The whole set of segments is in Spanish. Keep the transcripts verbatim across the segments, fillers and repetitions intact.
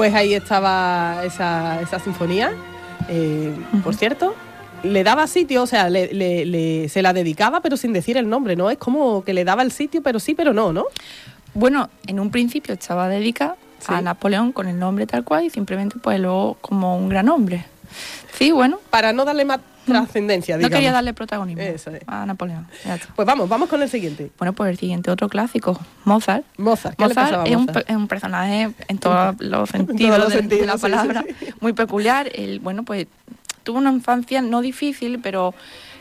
Pues ahí estaba esa, esa sinfonía. Eh, uh-huh. Por cierto, le daba sitio, o sea, le, le, le, se la dedicaba, pero sin decir el nombre, ¿no? Es como que le daba el sitio, pero sí, pero no, ¿no? Bueno, en un principio estaba dedicada sí. a Napoleón con el nombre tal cual y simplemente pues luego como un gran hombre. Sí, bueno. Para no darle más trascendencia, digamos. No quería darle protagonismo Eso es. a Napoleón. Pues vamos, vamos con el siguiente. Bueno, pues el siguiente, otro clásico, Mozart. Mozart, ¿qué Mozart le pasaba a es, Mozart? Un, es un personaje en todos los sentidos, todos los de, sentidos de la sí, palabra, sí, sí. muy peculiar. Él, bueno, pues tuvo una infancia no difícil, pero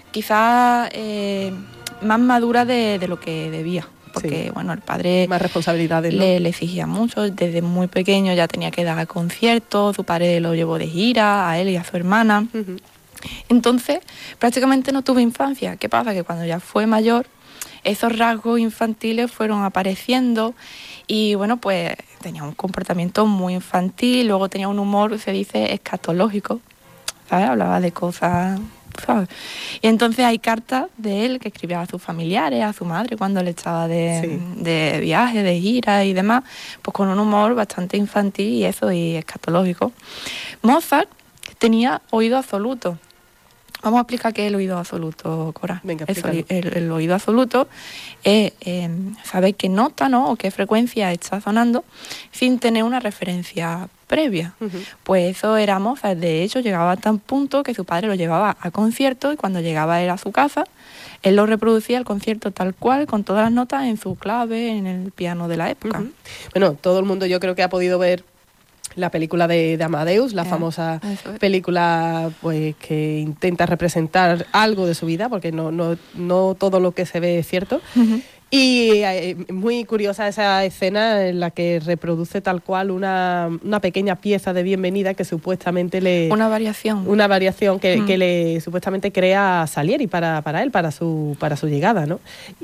quizás eh, más madura de, de lo que debía. Porque, sí. bueno, el padre más responsabilidades, ¿no? le, le exigía mucho, desde muy pequeño ya tenía que dar conciertos, su padre lo llevó de gira, a él y a su hermana. Uh-huh. Entonces, prácticamente no tuvo infancia. ¿Qué pasa? Que cuando ya fue mayor, esos rasgos infantiles fueron apareciendo y, bueno, pues tenía un comportamiento muy infantil, luego tenía un humor, se dice, escatológico, ¿sabes? Hablaba de cosas... ¿sabes? Y entonces hay cartas de él que escribía a sus familiares, a su madre cuando le echaba de, sí. de viaje, de gira y demás, pues con un humor bastante infantil y eso, y escatológico. Mozart tenía oído absoluto. Vamos a explicar qué es el oído absoluto, Cora. Venga, Eso, el, el oído absoluto es eh, saber qué nota, ¿no? O qué frecuencia está sonando sin tener una referencia previa. Uh-huh. Pues eso era Mozart. De hecho, llegaba a tal punto que su padre lo llevaba a conciertos y cuando llegaba él a su casa, él lo reproducía el concierto tal cual, con todas las notas en su clave, en el piano de la época. Uh-huh. Bueno, todo el mundo yo creo que ha podido ver la película de, de Amadeus, la yeah, famosa película pues que intenta representar algo de su vida, porque no, no, no todo lo que se ve es cierto. Uh-huh. Y eh, muy curiosa esa escena en la que reproduce tal cual una, una pequeña pieza de bienvenida que supuestamente le... Una variación. Una variación que, mm. que le supuestamente crea Salieri para, para él, para su, para su llegada, ¿no?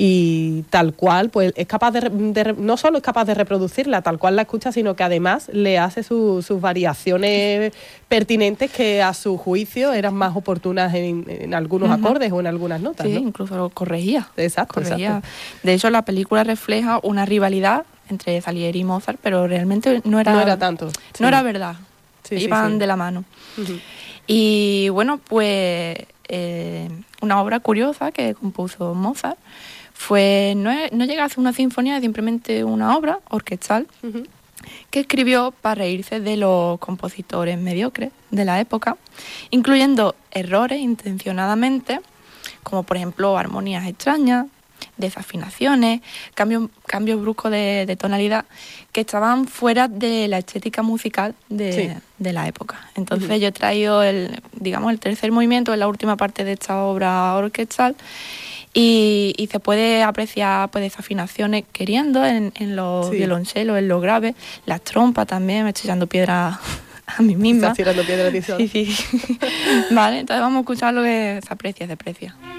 Y tal cual, pues es capaz de, de... No solo es capaz de reproducirla tal cual la escucha, sino que además le hace su, sus variaciones pertinentes que a su juicio eran más oportunas en, en algunos uh-huh. acordes o en algunas notas, sí, ¿no? incluso lo corregía. Exacto, corregía. exacto. De hecho, la película refleja una rivalidad entre Salieri y Mozart, pero realmente no era... No era tanto. Sí. No era verdad. Sí, Iban sí, sí. de la mano. Uh-huh. Y bueno, pues eh, una obra curiosa que compuso Mozart fue... No, no llega a ser una sinfonía, simplemente una obra orquestal uh-huh. que escribió para reírse de los compositores mediocres de la época, incluyendo errores intencionadamente, como por ejemplo armonías extrañas, desafinaciones, cambios cambios bruscos de, de tonalidad que estaban fuera de la estética musical de, sí. de la época. Entonces uh-huh. yo he traído el, digamos, el tercer movimiento, en la última parte de esta obra orquestal, y, y se puede apreciar pues desafinaciones queriendo en, en los sí. violonchelos, en los graves, las trompas también, me estoy echando piedra a mí misma. Estás tirando piedra a ti sola. Sí, sí. Vale, entonces vamos a escuchar lo que se aprecia, se aprecia.